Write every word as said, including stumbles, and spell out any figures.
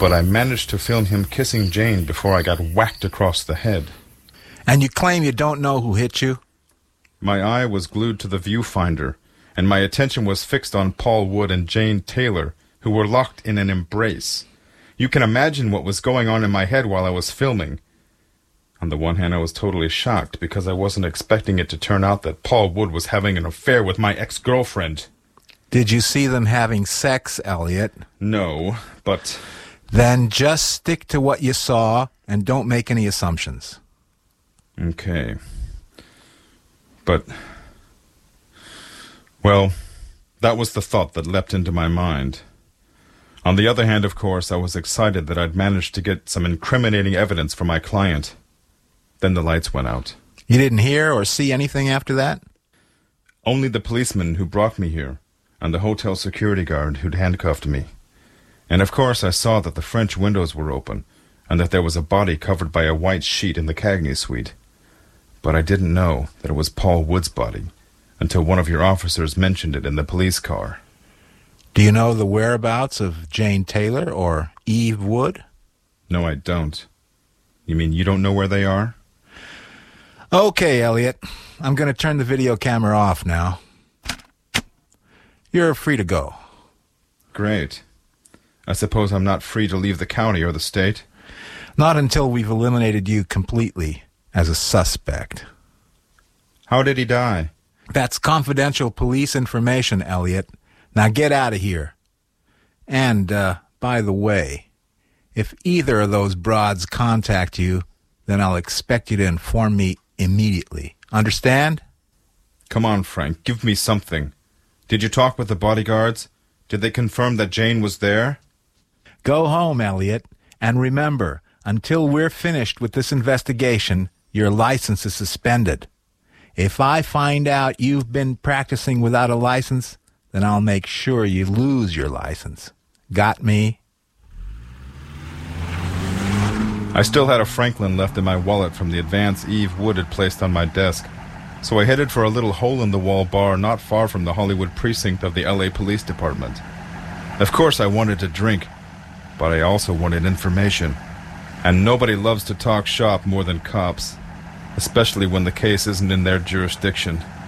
but I managed to film him kissing Jane before I got whacked across the head. And you claim you don't know who hit you? My eye was glued to the viewfinder, and my attention was fixed on Paul Wood and Jane Taylor, who were locked in an embrace. You can imagine what was going on in my head while I was filming. On the one hand, I was totally shocked because I wasn't expecting it to turn out that Paul Wood was having an affair with my ex-girlfriend. Did you see them having sex, Elliot? No, but... Then just stick to what you saw and don't make any assumptions. Okay. But... Well, that was the thought that leapt into my mind. On the other hand, of course, I was excited that I'd managed to get some incriminating evidence for my client. Then the lights went out. You didn't hear or see anything after that? Only the policeman who brought me here, and the hotel security guard who'd handcuffed me. And of course I saw that the French windows were open, and that there was a body covered by a white sheet in the Cagney suite. But I didn't know that it was Paul Wood's body, until one of your officers mentioned it in the police car. Do you know the whereabouts of Jane Taylor or Eve Wood? No, I don't. You mean you don't know where they are? Okay, Elliot. I'm going to turn the video camera off now. You're free to go. Great. I suppose I'm not free to leave the county or the state? Not until we've eliminated you completely as a suspect. How did he die? That's confidential police information, Elliot. Now get out of here. And, uh, by the way, if either of those broads contact you, then I'll expect you to inform me immediately. Understand? Come on, Frank. Give me something. Did you talk with the bodyguards? Did they confirm that Jane was there? Go home, Elliot. And remember, until we're finished with this investigation, your license is suspended. If I find out you've been practicing without a license, then I'll make sure you lose your license. Got me? I still had a Franklin left in my wallet from the advance Eve Wood had placed on my desk, so I headed for a little hole-in-the-wall bar not far from the Hollywood precinct of the L A Police Department. Of course I wanted to drink, but I also wanted information, and nobody loves to talk shop more than cops, especially when the case isn't in their jurisdiction.